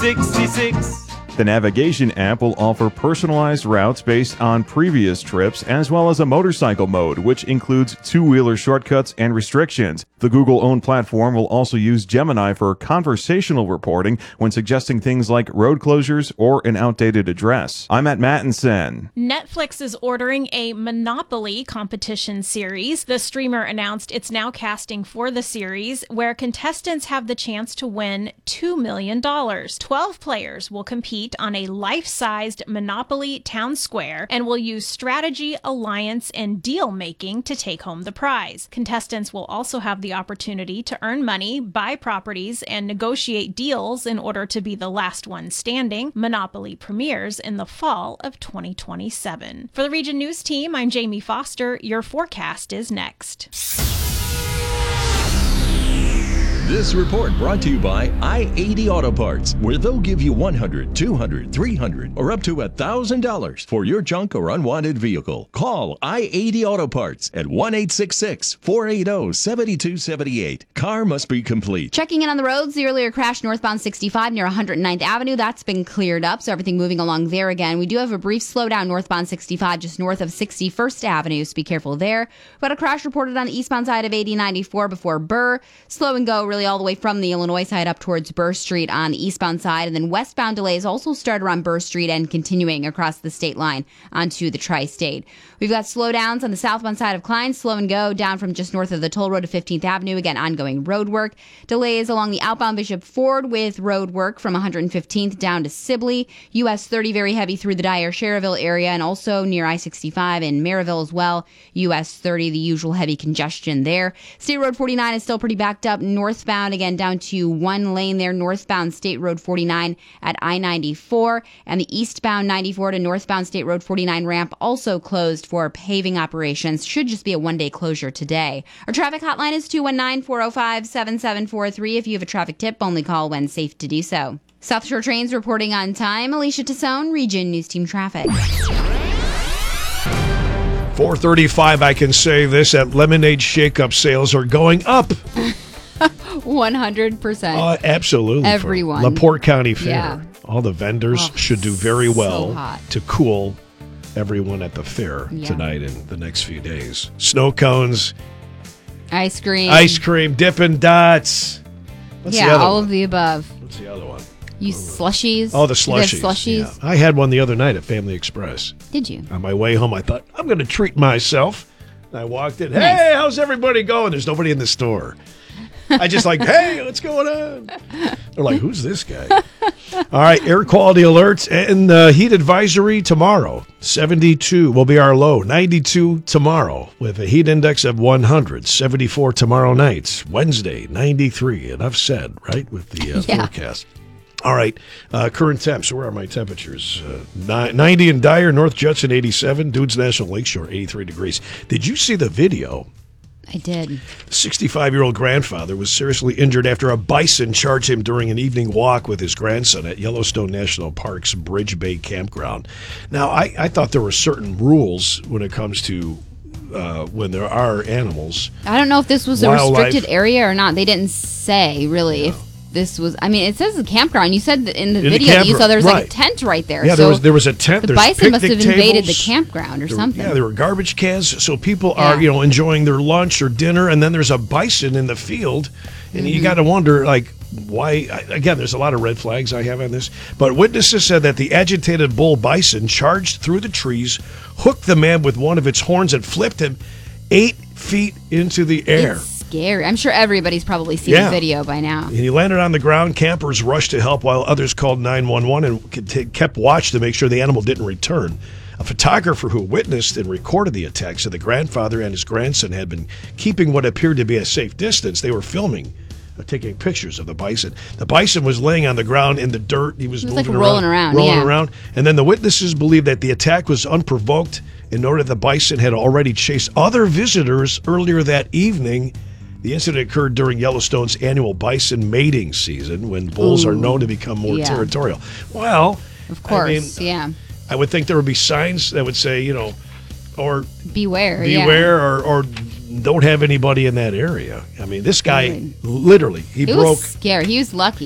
66. The navigation app will offer personalized routes based on previous trips, as well as a motorcycle mode, which includes two-wheeler shortcuts and restrictions. The Google-owned platform will also use Gemini for conversational reporting when suggesting things like road closures or an outdated address. I'm Matt Mattinson. Netflix is ordering a Monopoly competition series. The streamer announced it's now casting for the series, where contestants have the chance to win $2 million. 12 players will compete on a life-sized Monopoly town square and will use strategy, alliance, and deal-making to take home the prize. Contestants will also have the opportunity to earn money, buy properties, and negotiate deals in order to be the last one standing. Monopoly premieres in the fall of 2027. For the Region News Team, I'm Jamie Foster. Your forecast is next. This report brought to you by I-80 Auto Parts, where they'll give you $100, $200, $300, or up to $1,000 for your junk or unwanted vehicle. Call I-80 Auto Parts at 1-866-480-7278. Car must be complete. Checking in on the roads, the earlier crash northbound 65 near 109th Avenue, that's been cleared up, so everything moving along there again. We do have a brief slowdown northbound 65 just north of 61st Avenue, so be careful there. But a crash reported on the eastbound side of 8094 before Burr. Slow and go really all the way from the Illinois side up towards Burr Street on the eastbound side. And then westbound delays also start around Burr Street and continuing across the state line onto the tri-state. We've got slowdowns on the southbound side of Klein, slow and go down from just north of the toll road to 15th Avenue. Again, ongoing road work. Delays along the outbound Bishop Ford with road work from 115th down to Sibley. US 30 very heavy through the Dyer-Sherrville area and also near I-65 in Maryville as well. US 30, the usual heavy congestion there. State Road 49 is still pretty backed up northbound, again down to one lane there, northbound State Road 49 at I-94, and the eastbound 94 to northbound State Road 49 ramp also closed for paving operations. Should just be a one-day closure today. Our traffic hotline is 219-405-7743. If you have a traffic tip, only call when safe to do so. South Shore Trains reporting on time. Alicia Tassone, Region News Team Traffic. 4:35, I can say this, at Lemonade Shake-Up sales are going up. 100%. Absolutely. Everyone. LaPorte County Fair. Yeah. All the vendors should do very well hot. to cool everyone at the fair tonight and the next few days. Snow cones, Ice cream, Dippin' Dots. What's the other all one? of the above. What's the other one? You slushies. Oh, the slushies. They have slushies. Yeah. I had one the other night at Family Express. Did you? On my way home, I thought, I'm going to treat myself. And I walked in. Hey, Nice. how's everybody going? There's nobody in the store. I just like, hey, what's going on? They're like, who's this guy? All right, air quality alerts and heat advisory tomorrow. 72 will be our low. 92 tomorrow with a heat index of 100. 74 tomorrow night. Wednesday, 93. Enough said, right, with the forecast. All right, current temps. Where are my temperatures? 90 in Dyer, North Judson, 87. Dunes National Lakeshore, 83 degrees. Did you see the video? I did. The 65-year-old grandfather was seriously injured after a bison charged him during an evening walk with his grandson at Yellowstone National Park's Bridge Bay Campground. Now, I thought there were certain rules when it comes to when there are animals. I don't know if this was wildlife. a restricted area or not. They didn't say, really, if this was... I mean, it says a campground. You said that in the video that you saw there was like a tent right there. Yeah, so there was a tent. The bison must have invaded the campground or something. Yeah, there were garbage cans. So people are, enjoying their lunch or dinner, and then there's a bison in the field. And you got to wonder, like, why? Again, there's a lot of red flags I have on this. But witnesses said that the agitated bull bison charged through the trees, hooked the man with one of its horns, and flipped him 8 feet into the air. It's scary. I'm sure everybody's probably seen the video by now. And he landed on the ground. Campers rushed to help while others called 911 and kept watch to make sure the animal didn't return. A photographer who witnessed and recorded the attack said the grandfather and his grandson had been keeping what appeared to be a safe distance. They were filming, taking pictures of the bison. The bison was laying on the ground in the dirt. He was moving like rolling around. And then the witnesses believe that the attack was unprovoked and noted the bison had already chased other visitors earlier that evening. The incident occurred during Yellowstone's annual bison mating season, when bulls are known to become more territorial. Well, of course, I would think there would be signs that would say, or beware, or don't have anybody in that area. I mean, this guy literally, he broke. It was scary. He was lucky.